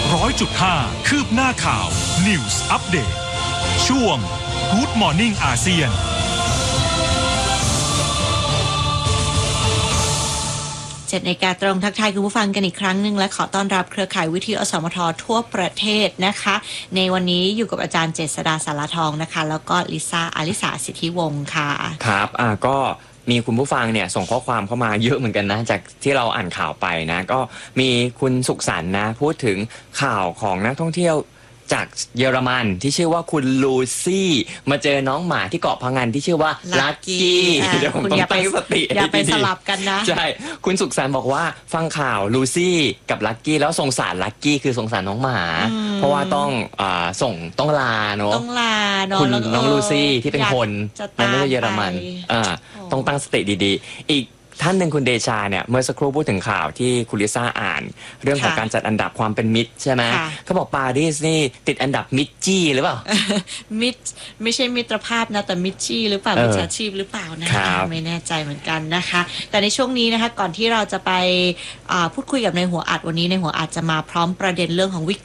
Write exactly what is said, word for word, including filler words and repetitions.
ร้อยจุดห้าคืบหน้าข่าว News Update ช่วง Good Morning อาเซียนเจ็ดนาฬิกาตรงทักทายคุณผู้ฟังกันอีกครั้งหนึ่งและขอต้อนรับเครือข่ายวิทยุอสมททั่วประเทศนะคะในวันนี้อยู่กับอาจารย์เจษฎาสารทองนะคะแล้วก็ลิซ่าอาลิสาสิทธิวงศ์ค่ะครับอ่าก็มีคุณผู้ฟังเนี่ยส่งข้อความเข้ามาเยอะเหมือนกันนะจากที่เราอ่านข่าวไปนะก็มีคุณสุขสันต์นะพูดถึงข่าวของนักท่องเที่ยวจากเยอรมันที่ชื่อว่าคุณลูซี่มาเจอน้องหมาที่เกาะพังงานที่ชื่อว่าลักกี้เดี๋ยวผมต้องตั้งสติอย่าไปสลับกันนะใช่คุณสุขสันต์บอกว่าฟังข่าวลูซี่กับลักกี้แล้วสงสารลักกี้คือสงสารน้องหมาเพราะว่าต้องอ่าส่งต้องลาเนาะต้องลาเนาะคุณน้องลูซี่ที่เป็นคนไม่ใช่เยอรมันอ่าต้องตั้งสติดีๆอีกท่านหนึ่งคุณเดชาเนี่ยเมื่อสักครู่พูดถึงข่าวที่คุณลิซ่าอ่านเรื่องของการจัดอันดับความเป็นมิตรใช่ไหมเขาบอกปารีสนี่ติดอันดับมิตรจี้หรือเปล่ามิตรไม่ใช่มิตรภาพนะแต่มิตรจี้หรือเปล่ามิจฉาชีพหรือเปล่านะไม่แน่ใจเหมือนกันนะคะแต่ในช่วงนี้นะคะก่อนที่เราจะไปพูดคุยกับในหัวอัดวันนี้ในหัวอัดจะมาพร้อมประเด็นเรื่องของวิ